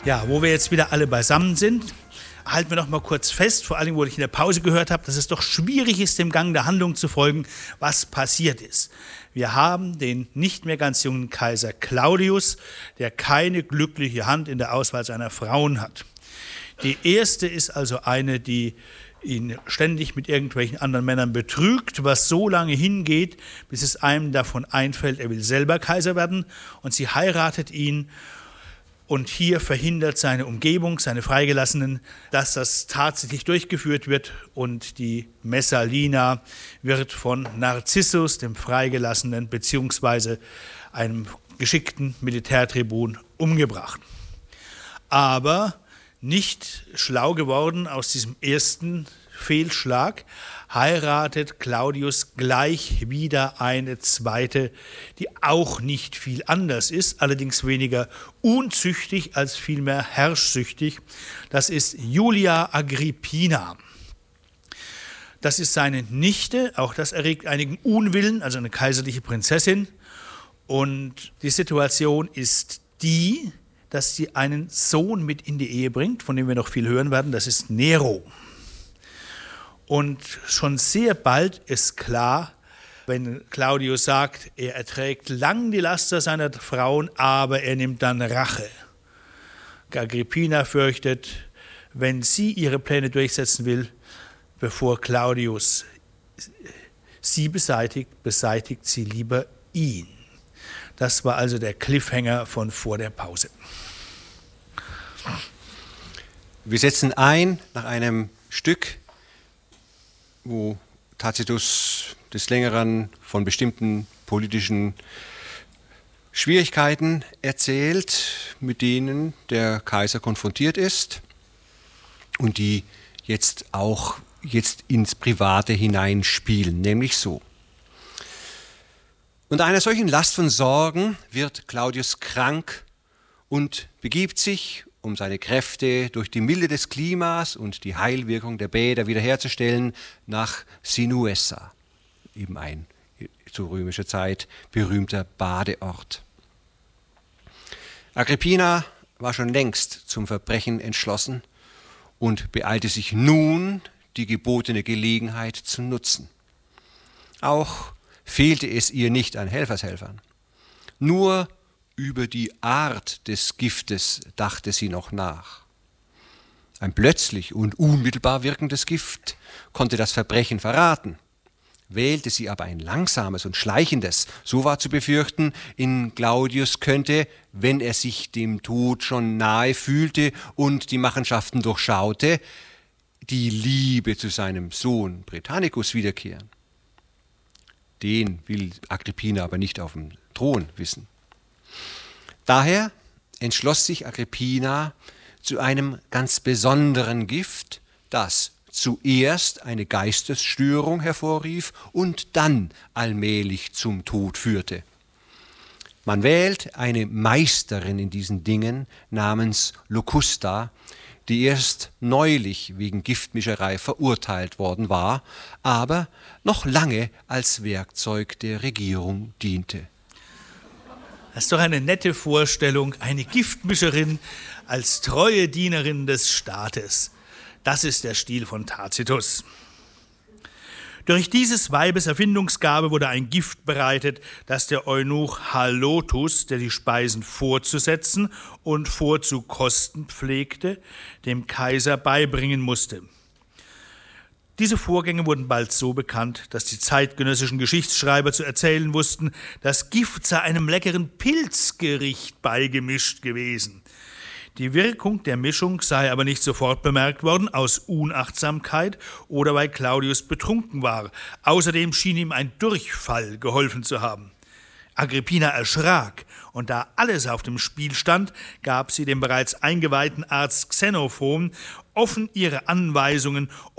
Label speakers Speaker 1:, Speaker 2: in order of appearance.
Speaker 1: Ja, wo wir jetzt wieder alle beisammen sind, halten wir noch mal kurz fest, vor allem, wo ich in der Pause gehört habe, dass es doch schwierig ist, dem Gang der Handlung zu folgen, was passiert ist. Wir haben den nicht mehr ganz jungen Kaiser Claudius, der keine glückliche Hand in der Auswahl seiner Frauen hat. Die erste ist also eine, die ihn ständig mit irgendwelchen anderen Männern betrügt, was so lange hingeht, bis es einem davon einfällt, er will selber Kaiser werden, und sie heiratet ihn. Und hier verhindert seine Umgebung, seine Freigelassenen, dass das tatsächlich durchgeführt wird, und die Messalina wird von Narzissus, dem Freigelassenen, beziehungsweise einem geschickten Militärtribun umgebracht. Aber nicht schlau geworden aus diesem ersten Fehlschlag, heiratet Claudius gleich wieder eine zweite, die auch nicht viel anders ist, allerdings weniger unzüchtig als vielmehr herrschsüchtig. Das ist Julia Agrippina. Das ist seine Nichte, auch das erregt einigen Unwillen, also eine kaiserliche Prinzessin. Und die Situation ist die, dass sie einen Sohn mit in die Ehe bringt, von dem wir noch viel hören werden, das ist Nero. Und schon sehr bald ist klar, wenn Claudius sagt, er erträgt lang die Laster seiner Frauen, aber er nimmt dann Rache. Agrippina fürchtet, wenn sie ihre Pläne durchsetzen will, bevor Claudius sie beseitigt, beseitigt sie lieber ihn. Das war also der Cliffhanger von vor der Pause.
Speaker 2: Wir setzen ein nach einem Stück, wo Tacitus des Längeren von bestimmten politischen Schwierigkeiten erzählt, mit denen der Kaiser konfrontiert ist und die jetzt ins Private hineinspielen, nämlich so. Unter einer solchen Last von Sorgen wird Claudius krank und begibt sich, um seine Kräfte durch die Milde des Klimas und die Heilwirkung der Bäder wiederherzustellen, nach Sinuessa, eben ein zu römischer Zeit berühmter Badeort. Agrippina war schon längst zum Verbrechen entschlossen und beeilte sich nun, die gebotene Gelegenheit zu nutzen. Auch fehlte es ihr nicht an Helfershelfern. Nur über die Art des Giftes dachte sie noch nach. Ein plötzlich und unmittelbar wirkendes Gift konnte das Verbrechen verraten. Wählte sie aber ein langsames und schleichendes, so war zu befürchten, in Claudius könnte, wenn er sich dem Tod schon nahe fühlte und die Machenschaften durchschaute, die Liebe zu seinem Sohn Britannicus wiederkehren. Den will Agrippina aber nicht auf dem Thron wissen. Daher entschloss sich Agrippina zu einem ganz besonderen Gift, das zuerst eine Geistesstörung hervorrief und dann allmählich zum Tod führte. Man wählt eine Meisterin in diesen Dingen namens Locusta, die erst neulich wegen Giftmischerei verurteilt worden war, aber noch lange als Werkzeug der Regierung diente.
Speaker 1: Das ist doch eine nette Vorstellung, eine Giftmischerin als treue Dienerin des Staates. Das ist der Stil von Tacitus. Durch dieses Weibes Erfindungsgabe wurde ein Gift bereitet, das der Eunuch Halotus, der die Speisen vorzusetzen und vorzukosten pflegte, dem Kaiser beibringen musste. Diese Vorgänge wurden bald so bekannt, dass die zeitgenössischen Geschichtsschreiber zu erzählen wussten, das Gift sei einem leckeren Pilzgericht beigemischt gewesen. Die Wirkung der Mischung sei aber nicht sofort bemerkt worden, aus Unachtsamkeit oder weil Claudius betrunken war. Außerdem schien ihm ein Durchfall geholfen zu haben. Agrippina erschrak, und da alles auf dem Spiel stand, gab sie dem bereits eingeweihten Arzt Xenophon offen ihre Anweisungen,